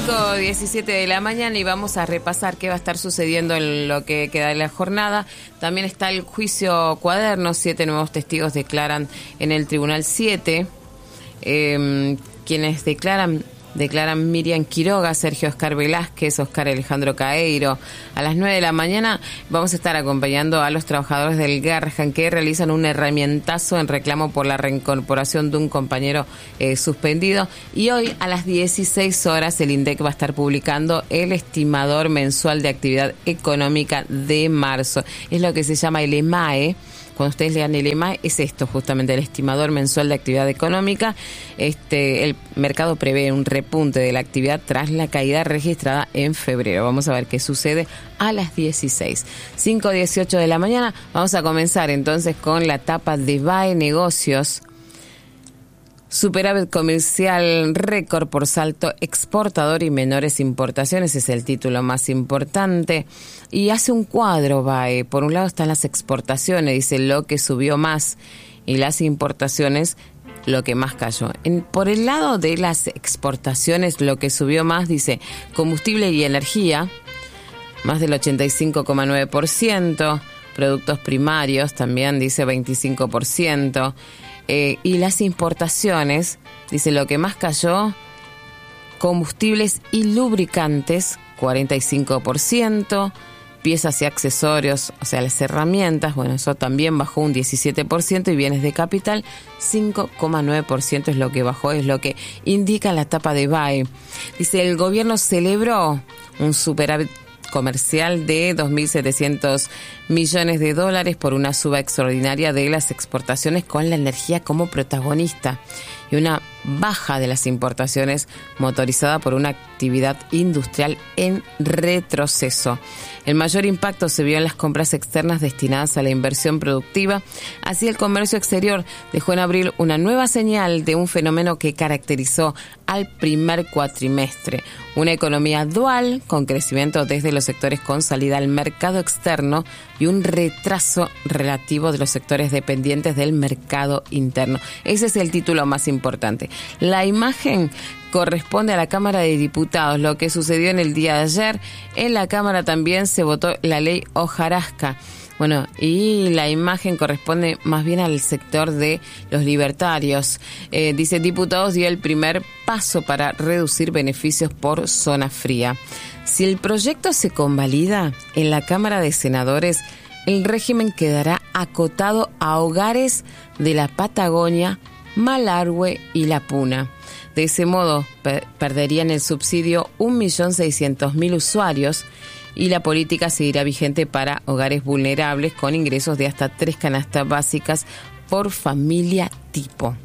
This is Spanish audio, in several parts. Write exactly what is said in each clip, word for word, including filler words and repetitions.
cinco diecisiete de la mañana y vamos a repasar qué va a estar sucediendo en lo que queda de la jornada. También está el juicio Cuadernos, siete nuevos testigos declaran en el Tribunal siete. Eh, quienes declaran... Declaran Miriam Quiroga, Sergio Oscar Velázquez, Oscar Alejandro Caeiro. A las nueve de la mañana vamos a estar acompañando a los trabajadores del Garrahan que realizan un herramientazo en reclamo por la reincorporación de un compañero eh, suspendido. Y hoy a las dieciséis horas el INDEC va a estar publicando el estimador mensual de actividad económica de marzo. Es lo que se llama el EMAE. Cuando ustedes lean el EMAE, es esto justamente, el estimador mensual de actividad económica. Este, el mercado prevé un repunte de la actividad tras la caída registrada en febrero. Vamos a ver qué sucede a las dieciséis. cinco dieciocho de la mañana. Vamos a comenzar entonces con la tapa de B A E Negocios. Superávit comercial récord por salto exportador y menores importaciones es el título más importante. Y hace un cuadro B A E. Por un lado están las exportaciones, dice lo que subió más, y las importaciones lo que más cayó. En, por el lado de las exportaciones, lo que subió más, dice combustible y energía, más del ochenta y cinco coma nueve por ciento. Productos primarios también, dice veinticinco por ciento. Eh, y las importaciones, dice lo que más cayó, combustibles y lubricantes, cuarenta y cinco por ciento, piezas y accesorios, o sea, las herramientas, bueno, eso también bajó un diecisiete por ciento, y bienes de capital, cinco coma nueve por ciento es lo que bajó, es lo que indica la tapa de B A E. Dice, el gobierno celebró un superávit comercial de dos mil setecientos millones de dólares por una suba extraordinaria de las exportaciones con la energía como protagonista y una baja de las importaciones motorizada por una actividad industrial en retroceso. El mayor impacto se vio en las compras externas destinadas a la inversión productiva. Así, el comercio exterior dejó en abril una nueva señal de un fenómeno que caracterizó al primer cuatrimestre. Una economía dual con crecimiento desde los sectores con salida al mercado externo y un retraso relativo de los sectores dependientes del mercado interno. Ese es el título más importante. La imagen corresponde a la Cámara de Diputados, lo que sucedió en el día de ayer. En la Cámara también se votó la ley Hojarasca. Bueno, y la imagen corresponde más bien al sector de los libertarios. Eh, dice, diputados dio el primer paso para reducir beneficios por zona fría. Si el proyecto se convalida en la Cámara de Senadores, el régimen quedará acotado a hogares de la Patagonia, Malargüe y La Puna. De ese modo, per- perderían el subsidio un millón seiscientos mil usuarios, y la política seguirá vigente para hogares vulnerables con ingresos de hasta tres canastas básicas por familia tipo.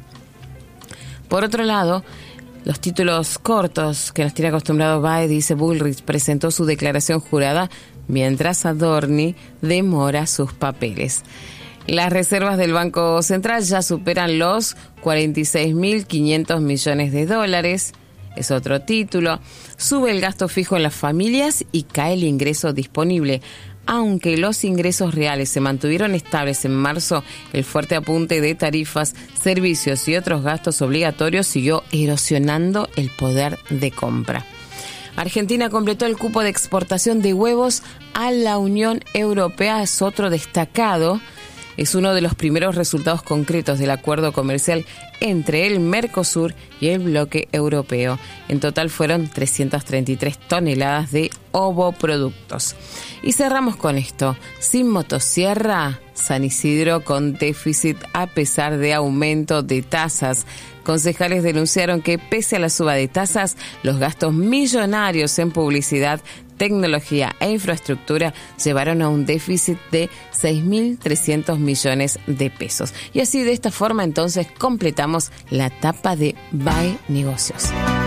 Por otro lado, los títulos cortos que nos tiene acostumbrado B A E, dice, Bullrich presentó su declaración jurada mientras Adorni demora sus papeles. Las reservas del Banco Central ya superan los cuarenta y seis mil quinientos millones de dólares. Es otro título. Sube el gasto fijo en las familias y cae el ingreso disponible. Aunque los ingresos reales se mantuvieron estables en marzo, el fuerte apunte de tarifas, servicios y otros gastos obligatorios siguió erosionando el poder de compra. Argentina completó el cupo de exportación de huevos a la Unión Europea. Es otro destacado. Es uno de los primeros resultados concretos del acuerdo comercial entre el Mercosur y el bloque europeo. En total fueron trescientas treinta y tres toneladas de ovoproductos. Y cerramos con esto. Sin motosierra, San Isidro con déficit a pesar de aumento de tasas. Concejales denunciaron que pese a la suba de tasas, los gastos millonarios en publicidad, tecnología e infraestructura llevaron a un déficit de seis mil trescientos millones de pesos. Y así, de esta forma, entonces, completamos la tapa de B A E Negocios.